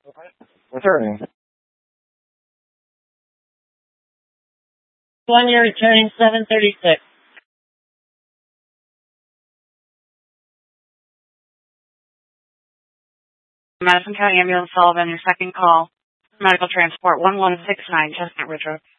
Returning. One, you're returning 736. Madison County Ambulance Sullivan, your second call. Medical transport 1169, Chestnut Ridge Road.